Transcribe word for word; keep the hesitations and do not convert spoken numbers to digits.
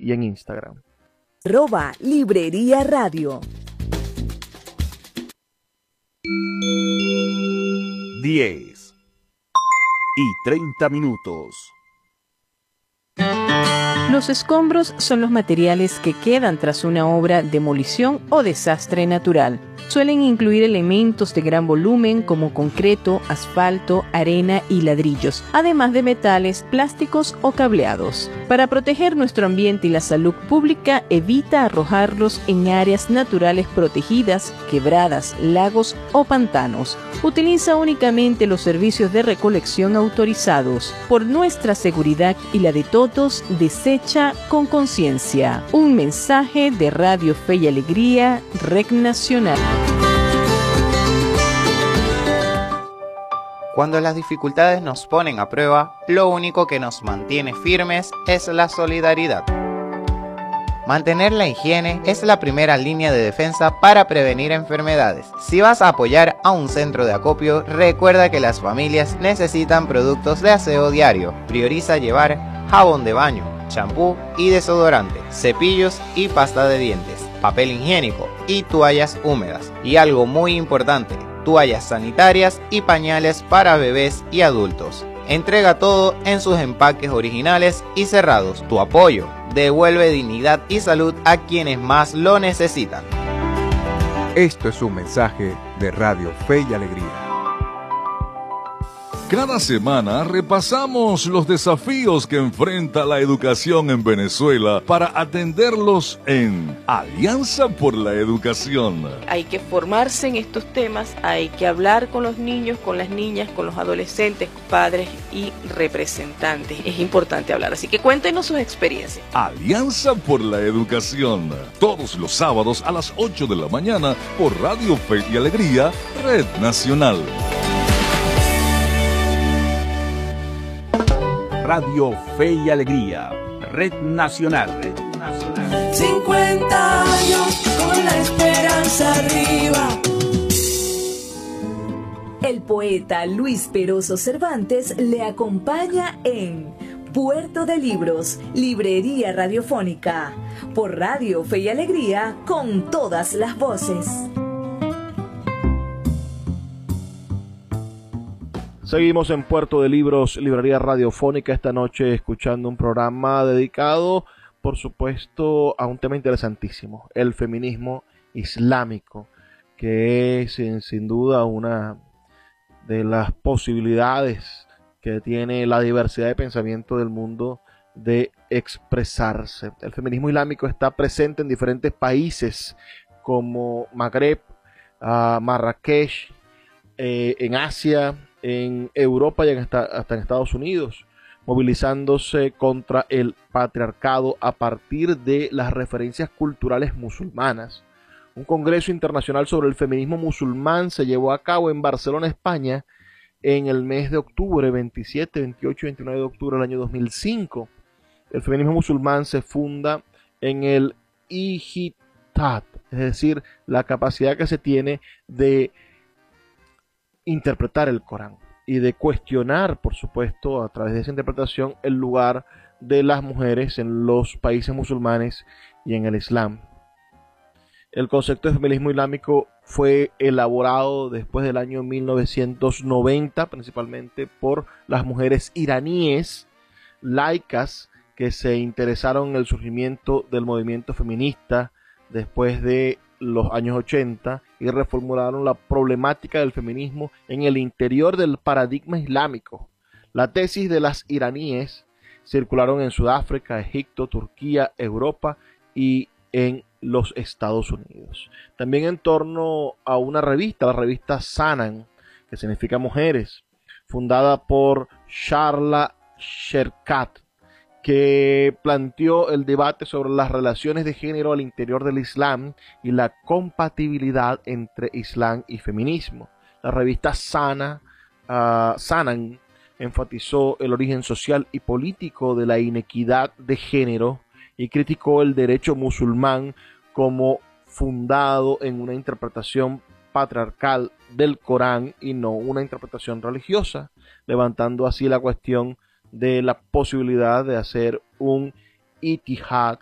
y en Instagram. Arroba Librería Radio. diez y treinta minutos. Los escombros son los materiales que quedan tras una obra, demolición o desastre natural. Suelen incluir elementos de gran volumen como concreto, asfalto, arena y ladrillos, además de metales, plásticos o cableados. Para proteger nuestro ambiente y la salud pública, evita arrojarlos en áreas naturales protegidas, quebradas, lagos o pantanos. Utiliza únicamente los servicios de recolección autorizados. Por nuestra seguridad y la de todos, desecha con conciencia. Un mensaje de Radio Fe y Alegría, Red Nacional. Cuando las dificultades nos ponen a prueba, lo único que nos mantiene firmes es la solidaridad. Mantener la higiene es la primera línea de defensa para prevenir enfermedades. Si vas a apoyar a un centro de acopio, recuerda que las familias necesitan productos de aseo diario. Prioriza llevar jabón de baño, champú y desodorante, cepillos y pasta de dientes, papel higiénico y toallas húmedas. Y algo muy importante, toallas sanitarias y pañales para bebés y adultos. Entrega todo en sus empaques originales y cerrados. Tu apoyo devuelve dignidad y salud a quienes más lo necesitan. Esto es un mensaje de Radio Fe y Alegría. Cada semana repasamos los desafíos que enfrenta la educación en Venezuela para atenderlos en Alianza por la Educación. Hay que formarse en estos temas, hay que hablar con los niños, con las niñas, con los adolescentes, padres y representantes. Es importante hablar, así que cuéntenos sus experiencias. Alianza por la Educación, todos los sábados a las ocho de la mañana por Radio Fe y Alegría, Red Nacional. Radio Fe y Alegría, Red Nacional. Red Nacional. cincuenta años con la esperanza arriba. El poeta Luis Peroso Cervantes le acompaña en Puerto de Libros, Librería Radiofónica, por Radio Fe y Alegría, con todas las voces. Seguimos en Puerto de Libros, Librería Radiofónica, esta noche escuchando un programa dedicado, por supuesto, a un tema interesantísimo, el feminismo islámico, que es sin, sin duda una de las posibilidades que tiene la diversidad de pensamiento del mundo de expresarse. El feminismo islámico está presente en diferentes países como Magreb, uh, Marrakech, eh, en Asia, en Europa y en hasta, hasta en Estados Unidos, movilizándose contra el patriarcado a partir de las referencias culturales musulmanas. Un congreso internacional sobre el feminismo musulmán se llevó a cabo en Barcelona, España, en el mes de octubre, veintisiete, veintiocho y veintinueve de octubre del año dos mil cinco. El feminismo musulmán se funda en el ijtihad, es decir, la capacidad que se tiene de interpretar el Corán y de cuestionar, por supuesto, a través de esa interpretación, el lugar de las mujeres en los países musulmanes y en el Islam. El concepto de feminismo islámico fue elaborado después del año mil novecientos noventa, principalmente por las mujeres iraníes laicas que se interesaron en el surgimiento del movimiento feminista después de los años ochenta y reformularon la problemática del feminismo en el interior del paradigma islámico. La tesis de las iraníes circularon en Sudáfrica, Egipto, Turquía, Europa y en los Estados Unidos. También en torno a una revista, la revista Sanan, que significa mujeres, fundada por Sharla Sherkat, que planteó el debate sobre las relaciones de género al interior del Islam y la compatibilidad entre Islam y feminismo. La revista Sana, uh, Sanan enfatizó el origen social y político de la inequidad de género y criticó el derecho musulmán como fundado en una interpretación patriarcal del Corán y no una interpretación religiosa, levantando así la cuestión de la posibilidad de hacer un ijtihad